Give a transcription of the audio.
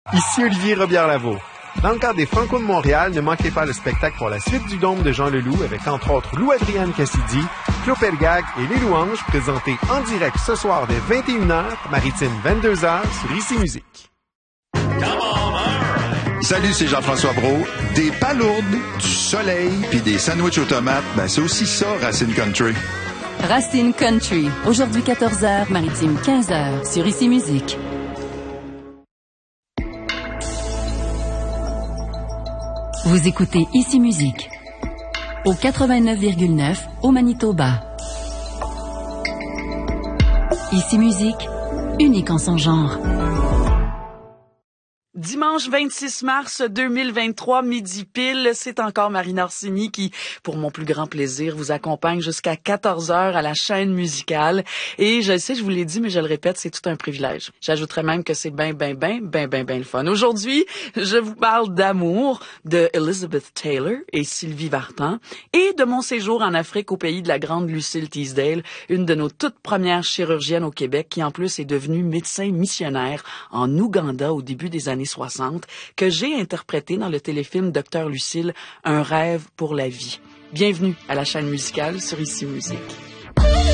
Ici Olivier Robillard-Lavaux. Dans le cadre des Franco de Montréal, ne manquez pas le spectacle pour la suite du Dôme de Jean Leloup avec entre autres Lou-Adrienne Cassidy, Claude Pelgag et Les Louanges, présentés en direct ce soir dès 21h, Maritime 22h sur Ici Musique. Salut, c'est Jean-François Brault. Des palourdes, du soleil puis des sandwichs aux tomates, c'est aussi ça, Racine Country. Racine Country, aujourd'hui 14h, Maritime 15h sur Ici Musique. Vous écoutez Ici Musique au 89,9 au Manitoba. Ici Musique, unique en son genre. Dimanche 26 mars 2023, midi pile, c'est encore Marine Orsini qui, pour mon plus grand plaisir, vous accompagne jusqu'à 14h à la chaîne musicale. Et je sais, je vous l'ai dit, mais je le répète, c'est tout un privilège. J'ajouterais même que c'est ben le fun. Aujourd'hui, je vous parle d'amour de Elizabeth Taylor et Sylvie Vartan et de mon séjour en Afrique au pays de la grande Lucille Teasdale, une de nos toutes premières chirurgiennes au Québec qui en plus est devenue médecin missionnaire en Ouganda au début des années 60, que j'ai interprété dans le téléfilm Docteur Lucille, Un rêve pour la vie. Bienvenue à la chaîne musicale sur Ici Musique.